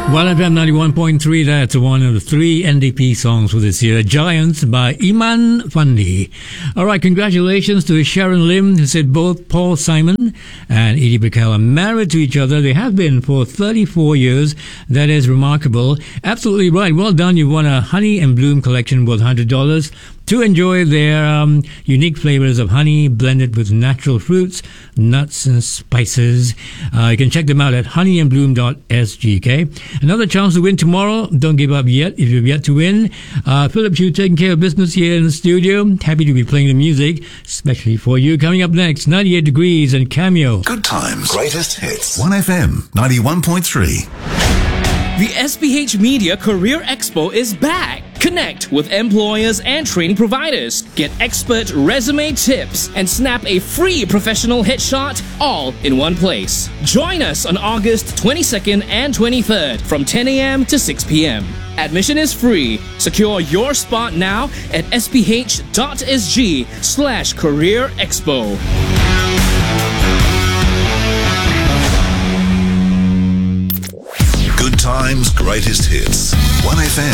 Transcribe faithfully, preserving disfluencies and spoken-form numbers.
one F M ninety-one point three, that's one of the three N D P songs for this year. Giants by Iman Fandi. All right, congratulations to Sharon Lim, who said both Paul Simon and Edie Brickell are married to each other. They have been for thirty-four years. That is remarkable. Absolutely right. Well done. You've won a Honey and Bloom collection worth one hundred dollars to enjoy their um, unique flavors of honey blended with natural fruits, nuts and spices. Uh, you can check them out at honey and bloom dot s g k. Another chance to win tomorrow. Don't give up yet if you've yet to win. Uh, Philip Chu taking care of business here in the studio. Happy to be playing the music, especially for you. Coming up next, ninety-eight Degrees and Cameo. Good times. Greatest hits. one F M ninety-one point three. The S P H Media Career Expo is back. Connect with employers and training providers. Get expert resume tips and snap a free professional headshot all in one place. Join us on August twenty-second and twenty-third from ten a.m. to six p.m. Admission is free. Secure your spot now at sph.sg slash career expo. Good times, greatest hits. one F M